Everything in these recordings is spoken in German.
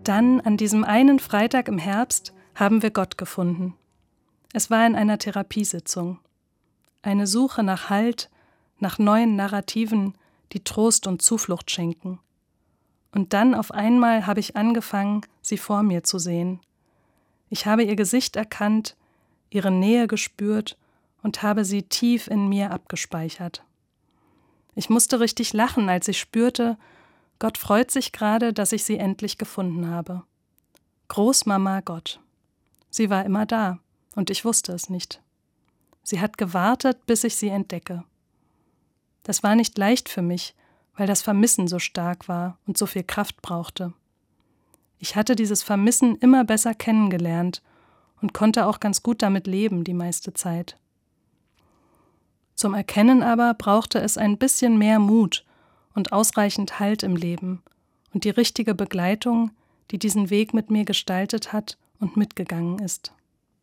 Dann, an diesem einen Freitag im Herbst, haben wir Gott gefunden. Es war in einer Therapiesitzung. Eine Suche nach Halt, nach neuen Narrativen, die Trost und Zuflucht schenken. Und dann auf einmal habe ich angefangen, sie vor mir zu sehen. Ich habe ihr Gesicht erkannt, ihre Nähe gespürt und habe sie tief in mir abgespeichert. Ich musste richtig lachen, als ich spürte, Gott freut sich gerade, dass ich sie endlich gefunden habe. Großmama Gott. Sie war immer da und ich wusste es nicht. Sie hat gewartet, bis ich sie entdecke. Das war nicht leicht für mich, weil das Vermissen so stark war und so viel Kraft brauchte. Ich hatte dieses Vermissen immer besser kennengelernt und konnte auch ganz gut damit leben die meiste Zeit. Zum Erkennen aber brauchte es ein bisschen mehr Mut und ausreichend Halt im Leben und die richtige Begleitung, die diesen Weg mit mir gestaltet hat und mitgegangen ist.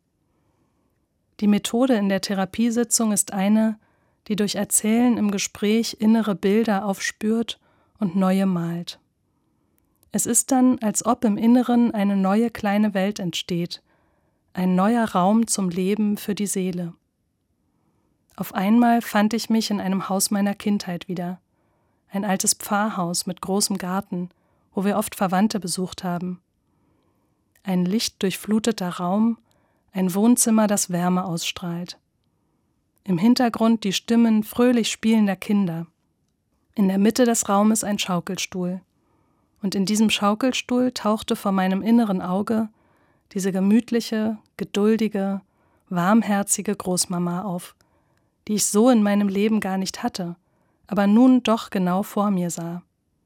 Die Methode in der Therapiesitzung ist eine, die durch Erzählen im Gespräch innere Bilder aufspürt und neue malt. Es ist dann, als ob im Inneren eine neue kleine Welt entsteht, ein neuer Raum zum Leben für die Seele. Auf einmal fand ich mich in einem Haus meiner Kindheit wieder, ein altes Pfarrhaus mit großem Garten, wo wir oft Verwandte besucht haben. Ein lichtdurchfluteter Raum, ein Wohnzimmer, das Wärme ausstrahlt. Im Hintergrund die Stimmen fröhlich spielender Kinder. In der Mitte des Raumes ein Schaukelstuhl. Und in diesem Schaukelstuhl tauchte vor meinem inneren Auge diese gemütliche, geduldige, warmherzige Großmama auf, die ich so in meinem Leben gar nicht hatte, aber nun doch genau vor mir sah.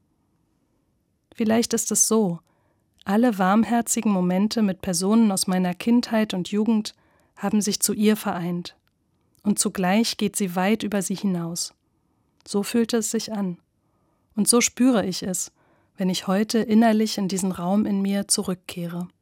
Vielleicht ist es so, alle warmherzigen Momente mit Personen aus meiner Kindheit und Jugend haben sich zu ihr vereint. Und zugleich geht sie weit über sie hinaus. So fühlte es sich an. Und so spüre ich es, wenn ich heute innerlich in diesen Raum in mir zurückkehre.